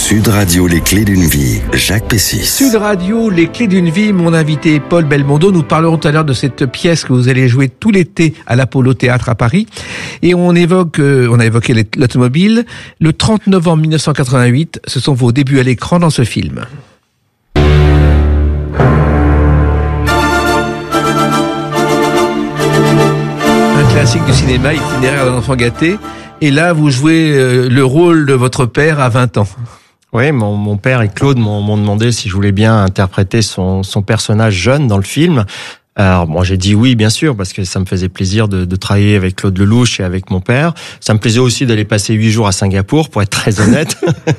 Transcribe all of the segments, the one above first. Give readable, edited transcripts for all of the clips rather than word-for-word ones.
Sud Radio, les clés d'une vie, Jacques Pessis. Sud Radio, les clés d'une vie, mon invité Paul Belmondo. Nous parlerons tout à l'heure de cette pièce que vous allez jouer tout l'été à l'Apollo Théâtre à Paris. Et on a évoqué l'automobile. Le 30 novembre 1988, ce sont vos débuts à l'écran dans ce film. Un classique du cinéma, Itinéraire d'un enfant gâté. Et là, vous jouez le rôle de votre père à 20 ans. Oui, mon père et Claude m'ont demandé si je voulais bien interpréter son personnage jeune dans le film. Alors moi j'ai dit oui bien sûr parce que ça me faisait plaisir de travailler avec Claude Lelouch et avec mon père. Ça me plaisait aussi d'aller passer 8 jours à Singapour pour être très honnête.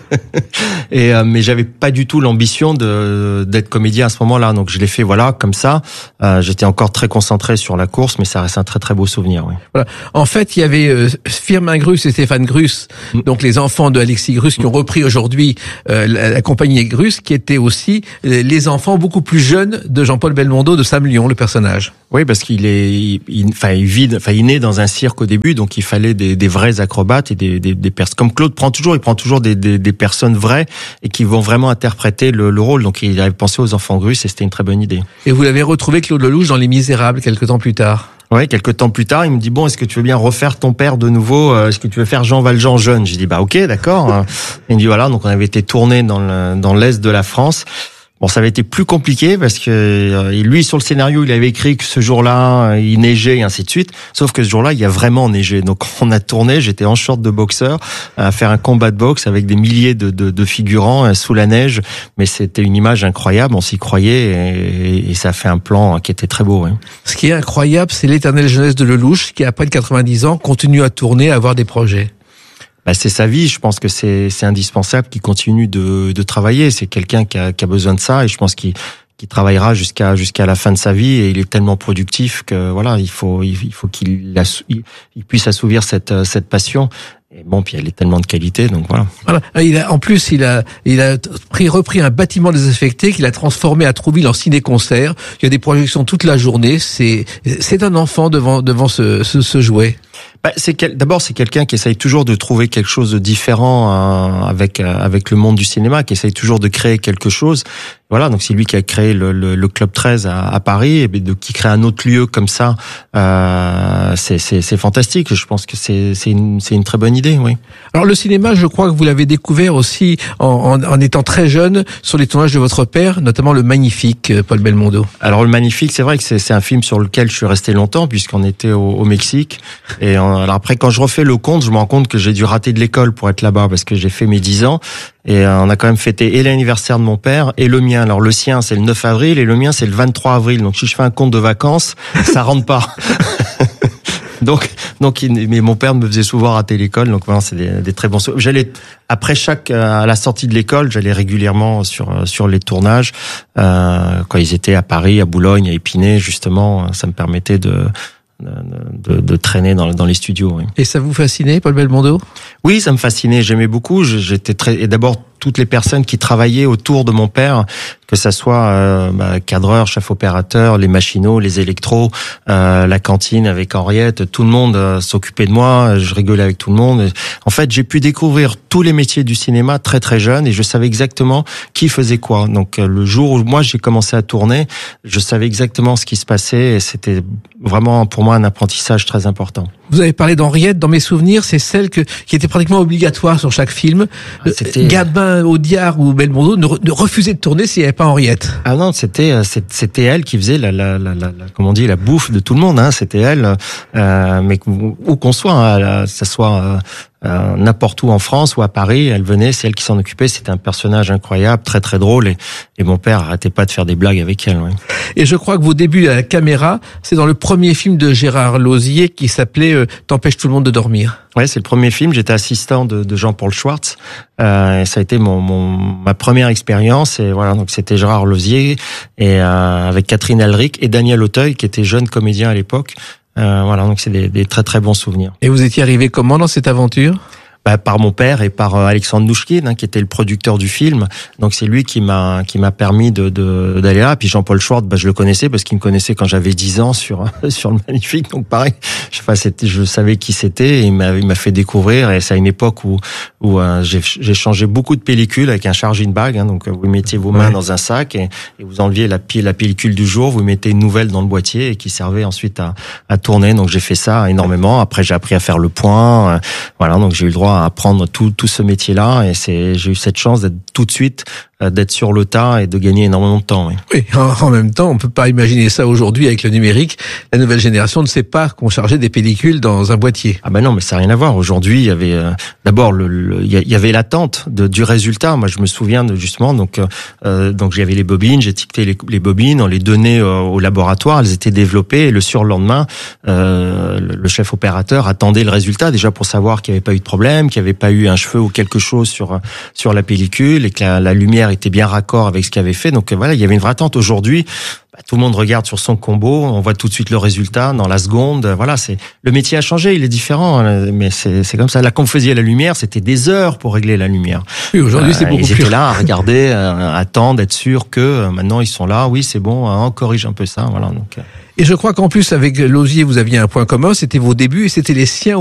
Mais j'avais pas du tout l'ambition d'être comédien à ce moment-là. Donc je l'ai fait comme ça. J'étais encore très concentré sur la course, mais ça reste un très très beau souvenir. Oui. Voilà. En fait il y avait Firmin Grus et Stéphane Grus, donc les enfants de Alexis Grus qui ont repris aujourd'hui la compagnie Grus, qui étaient aussi les enfants beaucoup plus jeunes de Jean-Paul Belmondo, de Sam Lyon, le personnage. Oui, parce qu'il il naît dans un cirque au début, donc il fallait des vrais acrobates et des personnes. Comme Claude il prend toujours des personnes vraies et qui vont vraiment interpréter le rôle. Donc il avait pensé aux enfants Grus et c'était une très bonne idée. Et vous l'avez retrouvé Claude Lelouch dans Les Misérables quelques temps plus tard. Oui, quelques temps plus tard, il me dit est-ce que tu veux bien refaire ton père de nouveau? Est-ce que tu veux faire Jean Valjean jeune? J'ai dit ok, d'accord. Il me dit donc on avait été tourné dans l'est de la France. Bon, ça avait été plus compliqué parce que lui, sur le scénario, il avait écrit que ce jour-là, il neigeait et ainsi de suite. Sauf que ce jour-là, il y a vraiment neigé. Donc, on a tourné, j'étais en short de boxeur à faire un combat de boxe avec des milliers de figurants sous la neige. Mais c'était une image incroyable, on s'y croyait et ça a fait un plan qui était très beau. Oui. Ce qui est incroyable, c'est l'éternelle jeunesse de Lelouch qui, après 90 ans, continue à tourner, à avoir des projets. C'est sa vie, je pense que c'est indispensable qu'il continue de travailler. C'est quelqu'un qui a besoin de ça et je pense qu'il travaillera jusqu'à la fin de sa vie et il est tellement productif que il faut qu'il puisse assouvir cette passion. Et puis elle est tellement de qualité, donc voilà. Il a repris un bâtiment désaffecté qu'il a transformé à Trouville en ciné-concert. Il y a des projections toute la journée. C'est un enfant devant ce jouet. D'abord, c'est quelqu'un qui essaye toujours de trouver quelque chose de différent avec le monde du cinéma, qui essaye toujours de créer quelque chose. Voilà, donc c'est lui qui a créé le Club 13 à Paris, et qui crée un autre lieu comme ça. C'est fantastique. Je pense que c'est une très bonne idée, oui. Alors le cinéma, je crois que vous l'avez découvert aussi en étant très jeune sur les tournages de votre père, notamment Le Magnifique, Paul Belmondo. Alors Le Magnifique, c'est vrai que c'est un film sur lequel je suis resté longtemps puisqu'on était au Mexique. Et alors après, quand je refais le compte, je me rends compte que j'ai dû rater de l'école pour être là-bas parce que j'ai fait mes 10 ans. Et on a quand même fêté et l'anniversaire de mon père et le mien. Alors le sien, c'est le 9 avril et le mien, c'est le 23 avril. Donc si je fais un compte de vacances, ça rentre pas. Mais mon père me faisait souvent rater l'école, donc voilà, c'est des très bons souvenirs. J'allais à la sortie de l'école, j'allais régulièrement sur les tournages quand ils étaient à Paris, à Boulogne, à Épinay, justement, ça me permettait de traîner dans les studios. Oui. Et ça vous fascinait, Paul Belmondo? Oui, ça me fascinait. J'aimais beaucoup. Et d'abord toutes les personnes qui travaillaient autour de mon père, que ça soit cadreur, chef opérateur, les machinaux, les électros, la cantine avec Henriette, tout le monde s'occupait de moi. Je rigolais avec tout le monde. En fait, j'ai pu découvrir tous les métiers du cinéma très très jeune et je savais exactement qui faisait quoi. Donc le jour où moi j'ai commencé à tourner, je savais exactement ce qui se passait et c'était vraiment pour moi un apprentissage très important. Vous avez parlé d'Henriette. Dans mes souvenirs, c'est celle qui était pratiquement obligatoire sur chaque film. Gabin, Audiard ou Belmondo ne refusaient de tourner s'il n'y avait pas Henriette. Ah non, c'était elle qui faisait la bouffe de tout le monde. Hein. C'était elle, mais où qu'on soit, ça soit n'importe où en France ou à Paris, elle venait, c'est elle qui s'en occupait. C'était un personnage incroyable, très très drôle et mon père arrêtait pas de faire des blagues avec elle. Ouais. Et je crois que vos débuts à la caméra, c'est dans le premier film de Gérard Lauzier qui s'appelait T'empêches tout le monde de dormir. Ouais, c'est le premier film. J'étais assistant de Jean-Paul Schwartz. Et ça a été ma première expérience. Et voilà, donc c'était Gérard Lauzier et avec Catherine Alric et Daniel Auteuil qui était jeune comédien à l'époque. Voilà, donc c'est des très très bons souvenirs. Et vous étiez arrivé comment dans cette aventure ? Par mon père et par Alexandre Nouchkine, qui était le producteur du film. Donc c'est lui qui m'a permis d'aller là. Puis Jean-Paul Schwartz, je le connaissais parce qu'il me connaissait quand j'avais 10 ans sur le Magnifique. Donc pareil, je savais qui c'était et il m'a fait découvrir. Et c'est à une époque où j'ai changé beaucoup de pellicules avec un charging bag. Donc vous mettiez vos mains dans un sac et vous enleviez la pellicule du jour, vous mettez une nouvelle dans le boîtier et qui servait ensuite à tourner. Donc j'ai fait ça énormément. Après j'ai appris à faire le point. Voilà, donc j'ai eu le droit à apprendre tout ce métier-là et j'ai eu cette chance d'être tout de suite d'être sur le tas et de gagner énormément de temps. Oui, en même temps, on peut pas imaginer ça aujourd'hui avec le numérique. La nouvelle génération ne sait pas qu'on chargeait des pellicules dans un boîtier. Ah non, mais ça n'a rien à voir. Aujourd'hui, il y avait d'abord il y avait l'attente du résultat. Moi, je me souviens justement donc j'avais les bobines, j'étiquetais les bobines, on les donnait au laboratoire, elles étaient développées et le surlendemain, le chef opérateur attendait le résultat déjà pour savoir qu'il n'y avait pas eu de problème, qu'il n'y avait pas eu un cheveu ou quelque chose sur la pellicule et que la lumière était bien raccord avec ce qu'il avait fait. Donc voilà, il y avait une vraie attente. Aujourd'hui, tout le monde regarde sur son combo, on voit tout de suite le résultat dans la seconde. Voilà, le métier a changé, il est différent, mais c'est comme ça. Là, quand vous faisiez la lumière, c'était des heures pour régler la lumière. Oui, aujourd'hui, c'est beaucoup plus. Ils étaient là à regarder, à attendre, être sûr que maintenant ils sont là. Oui, c'est bon, on corrige un peu ça. Voilà. Donc. Et je crois qu'en plus, avec Lausier, vous aviez un point commun, c'était vos débuts et c'était les siens